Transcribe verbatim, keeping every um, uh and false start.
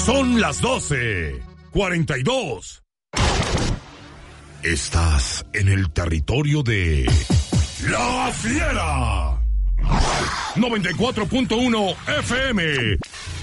Son las doce cuarenta y dos. Estás en el territorio de La Fiera. noventa y cuatro punto uno F M.